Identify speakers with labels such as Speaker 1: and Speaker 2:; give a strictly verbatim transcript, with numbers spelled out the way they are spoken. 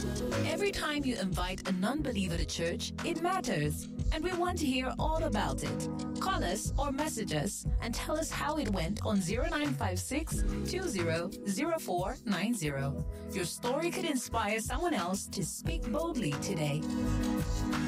Speaker 1: Every time you invite a non-believer to church, it matters, and we want to hear all about it. Call us or message us and tell us how it went on zero nine five six, two zero zero four nine zero. Your story could inspire someone else to speak boldly today.